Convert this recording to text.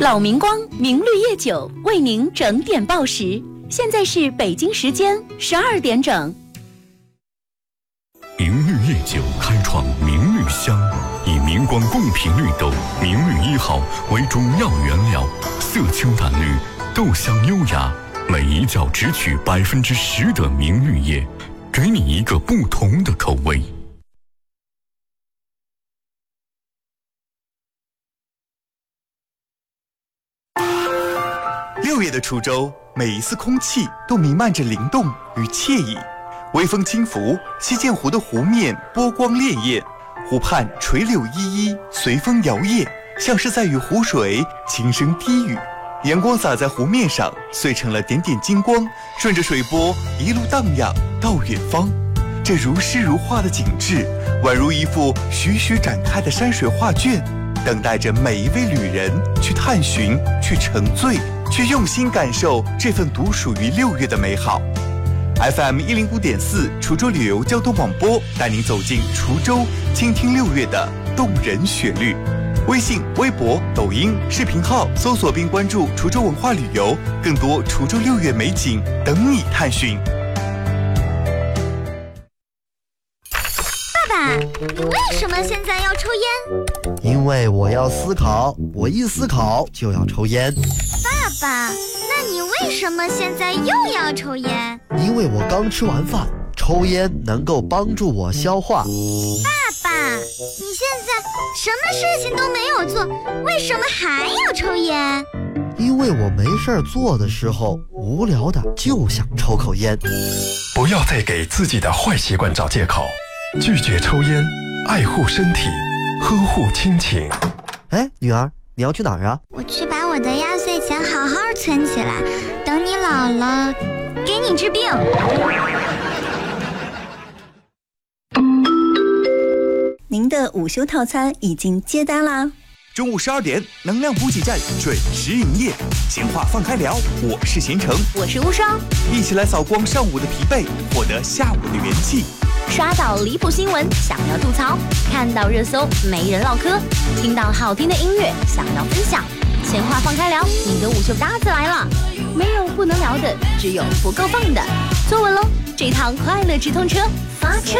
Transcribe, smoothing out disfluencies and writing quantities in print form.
老明光明绿叶酒为您整点报时，现在是北京时间12点整。 明绿叶酒开创明绿香，以明光贡品绿豆明绿1号为主要原料，色清淡绿，豆香优雅，每一窖只取10%的明绿叶，给你一个不同的口味。 6月的滁州，每一丝空气都弥漫着灵动与惬意。微风轻拂，西涧湖的湖面波光潋滟，湖畔垂柳依依，随风摇曳，像是在与湖水轻声低语。阳光洒在湖面上，碎成了点点金光，顺着水波一路荡漾到远方。这如诗如画的景致，宛如一幅徐徐展开的山水画卷，等待着每一位旅人去探寻，去沉醉，去用心感受这份独属于6月的美好。FM 105.4滁州旅游交通广播带您走进滁州，倾听6月的动人旋律。微信、微博、抖音视频号搜索并关注滁州文化旅游，更多滁州6月美景等你探寻。 爸爸，你为什么现在要抽烟？ 因为我要思考，我一思考就要抽烟。 爸爸，那你为什么现在又要抽烟？ 因为我刚吃完饭，抽烟能够帮助我消化。 爸爸，你现在什么事情都没有做，为什么还要抽烟？ 因为我没事儿做的时候，无聊的就想抽口烟。 不要再给自己的坏习惯找借口，拒绝抽烟，爱护身体，呵护亲情。 哎，女儿，你要去哪儿啊？ 我去把我的压岁钱好好存起来，等你老了给你治病。 您的午休套餐已经接单啦！ 中午12点，能量补给站准时营业。闲话放开聊，我是贤成， 我是乌双， 一起来扫光上午的疲惫，获得下午的元气。 刷到离谱新闻，想要吐槽；看到热搜，没人唠嗑；听到好听的音乐，想要分享。闲话放开聊，你的午休搭子来了。没有不能聊的，只有不够放的。坐稳喽，这趟快乐直通车发车